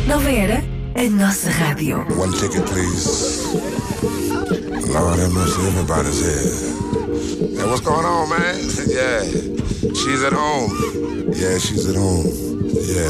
Nova Era, a nossa rádio. One ticket, please. Lord have mercy, everybody's here. Hey, what's going on, man? Yeah, she's at home. Yeah, she's at home. Yeah.